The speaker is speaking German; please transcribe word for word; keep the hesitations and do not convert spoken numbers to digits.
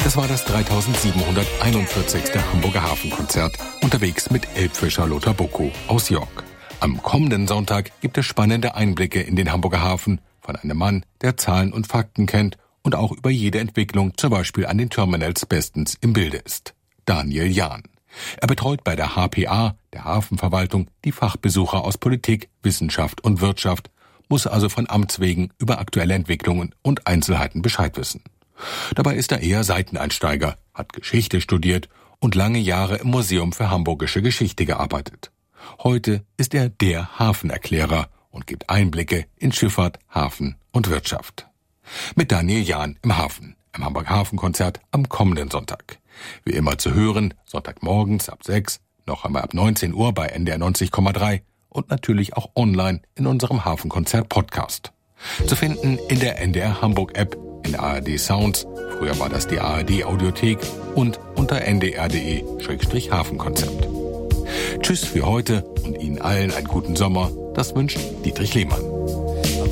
Das war das dreitausendsiebenhunderteinundvierzigste Hamburger Hafenkonzert, unterwegs mit Elbfischer Lothar Bocco aus York. Am kommenden Sonntag gibt es spannende Einblicke in den Hamburger Hafen von einem Mann, der Zahlen und Fakten kennt und auch über jede Entwicklung, zum Beispiel an den Terminals, bestens im Bilde ist. Daniel Jahn. Er betreut bei der H P A, der Hafenverwaltung, die Fachbesucher aus Politik, Wissenschaft und Wirtschaft, muss also von Amts wegen über aktuelle Entwicklungen und Einzelheiten Bescheid wissen. Dabei ist er eher Seiteneinsteiger, hat Geschichte studiert und lange Jahre im Museum für Hamburgische Geschichte gearbeitet. Heute ist er der Hafenerklärer und gibt Einblicke in Schifffahrt, Hafen und Wirtschaft. Mit Daniel Jahn im Hafen, im Hamburger Hafenkonzert am kommenden Sonntag. Wie immer zu hören, Sonntagmorgens ab sechs, noch einmal ab neunzehn Uhr bei N D R neunzig Komma drei und natürlich auch online in unserem Hafenkonzert-Podcast. Zu finden in der N D R Hamburg App, in A R D Sounds, früher war das die A R D Audiothek und unter n d r punkt d e Schrägstrich Hafenkonzert. Tschüss für heute und Ihnen allen einen guten Sommer. Das wünscht Dietrich Lehmann.